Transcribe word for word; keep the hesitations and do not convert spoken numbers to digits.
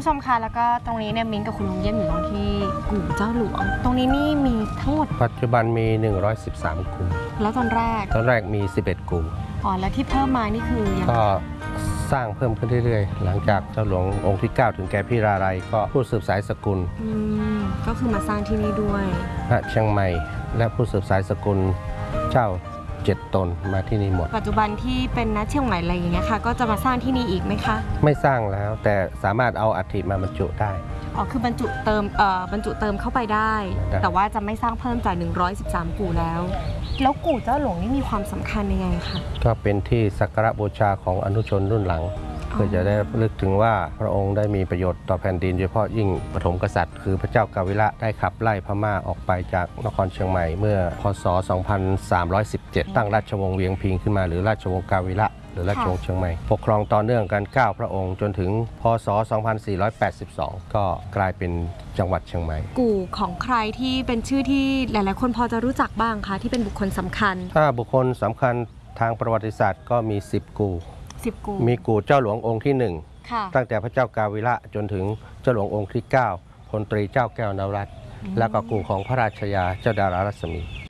ผู้ชมคะแล้วก็ตรงนี้เนี่ยมิ้นกับคุณลุงเยี่ยมอยู่ตรงที่กู่เจ้าหลวงตรงนี้นี่มีทั้งหมดปัจจุบันมีหนึ่งร้อยสิบสามกู่แล้วตอนแรกตอนแรกมีสิบเอ็ดกู่อ๋อแล้วที่เพิ่มมานี่คือก็สร้างเพิ่มขึ้นเรื่อยๆหลังจากเจ้าหลวงองค์ที่เก้าถึงแก่พิราลัยก็ผู้สืบสายสกุลอืมก็คือมาสร้างที่นี่ด้วยพระเชียงใหม่และผู้สืบสายสกุลเจ้าเจ็ดตนมาที่นี่หมดปัจจุบันที่เป็นณเชียงใหม่อะไรอย่างเงี้ยค่ะก็จะมาสร้างที่นี่อีกไหมคะไม่สร้างแล้วแต่สามารถเอาอัฐิมาบรรจุได้อ๋อคือบรรจุเติมเอ่อบรรจุเติมเข้าไปได้แต่ว่าจะไม่สร้างเพิ่มจากหนึ่งร้อยสิบสามกู่แล้วแล้วกู่เจ้าหลวงนี่มีความสำคัญยังไงคะก็เป็นที่สักการะบูชาของอนุชนรุ่นหลังเพื่อจะได้ลึกถึงว่าพระองค์ได้มีประโยชน์ต่อแผ่นดินโดยเฉพาะยิ่งปฐมกษัตริย์คือพระเจ้ากาวิระได้ขับไล่พม่าออกไปจากนครเชียงใหม่เมื่อพศสองพันสามร้อยสิบเจ็ดตั้งราชวงศ์เวียงพิงขึ้นมาหรือราชวงศ์กาวิระหรือราชวงศ์เชียงใหม่ปกครองต่อเนื่องกันเก้าพระองค์จนถึงพศสองพันสี่ร้อยแปดสิบสองก็กลายเป็นจังหวัดเชียงใหม่กู่ของใครที่เป็นชื่อที่หลายๆคนพอจะรู้จักบ้างคะที่เป็นบุคคลสำคัญถ้าบุคคลสำคัญทางประวัติศาสตร์ก็มีสิบกู่สิบกู่มีกู่เจ้าหลวงองค์ที่หนึ่งตั้งแต่พระเจ้ากาวิระจนถึงเจ้าหลวงองค์ที่เก้าพลตรีเจ้าแก้วนวรัตน์แล้วก็กู่ของพระราชยาเจ้าดารารัศมี